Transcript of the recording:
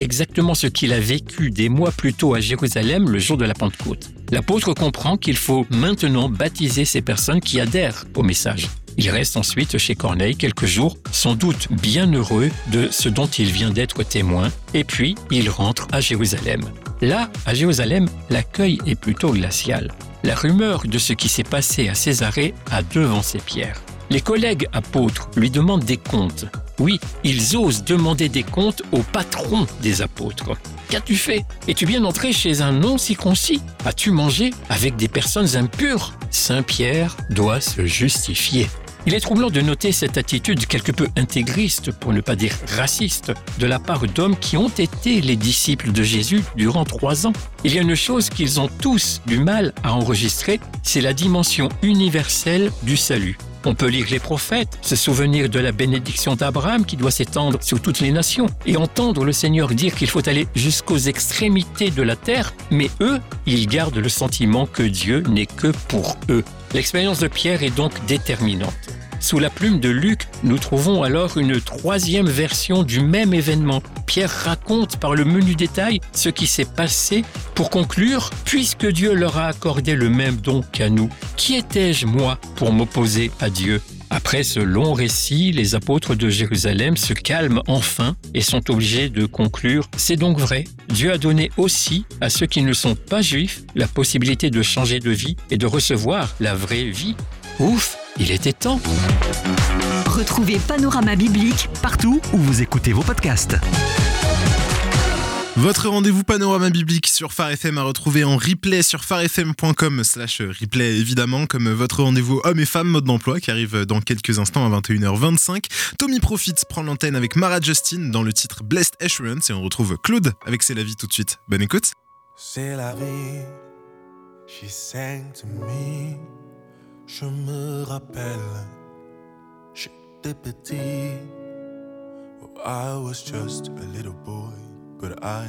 exactement ce qu'il a vécu des mois plus tôt à Jérusalem le jour de la Pentecôte. L'apôtre comprend qu'il faut maintenant baptiser ces personnes qui adhèrent au message. Il reste ensuite chez Corneille quelques jours, sans doute bien heureux de ce dont il vient d'être témoin, et puis il rentre à Jérusalem. Là, à Jérusalem, l'accueil est plutôt glacial. La rumeur de ce qui s'est passé à Césarée a devancé Pierre. Les collègues apôtres lui demandent des comptes. Oui, ils osent demander des comptes au patron des apôtres. Qu'as-tu fait? Es-tu bien entré chez un non-circoncis? As-tu mangé avec des personnes impures? Saint Pierre doit se justifier. Il est troublant de noter cette attitude quelque peu intégriste, pour ne pas dire raciste, de la part d'hommes qui ont été les disciples de Jésus durant 3 ans. Il y a une chose qu'ils ont tous du mal à enregistrer, c'est la dimension universelle du salut. On peut lire les prophètes, se souvenir de la bénédiction d'Abraham qui doit s'étendre sur toutes les nations et entendre le Seigneur dire qu'il faut aller jusqu'aux extrémités de la terre, mais eux, ils gardent le sentiment que Dieu n'est que pour eux. L'expérience de Pierre est donc déterminante. Sous la plume de Luc, nous trouvons alors une 3e version du même événement. Pierre raconte par le menu détail ce qui s'est passé pour conclure « Puisque Dieu leur a accordé le même don qu'à nous, qui étais-je moi pour m'opposer à Dieu ?» Après ce long récit, les apôtres de Jérusalem se calment enfin et sont obligés de conclure « C'est donc vrai, Dieu a donné aussi à ceux qui ne sont pas juifs la possibilité de changer de vie et de recevoir la vraie vie. Ouf, il était temps !» Retrouvez Panorama Biblique partout où vous écoutez vos podcasts. Votre rendez-vous Panorama Biblique sur Phare FM à retrouver en replay sur pharefm.com/replay évidemment, comme votre rendez-vous hommes et femmes mode d'emploi qui arrive dans quelques instants à 21h25. Tommy Profit prend l'antenne avec Mara Justin dans le titre Blessed Assurance et on retrouve Claude avec C'est la vie tout de suite. Bonne écoute. C'est la vie, she sang to me. Je me rappelle, j'étais petit. Oh, I was just a little boy, but I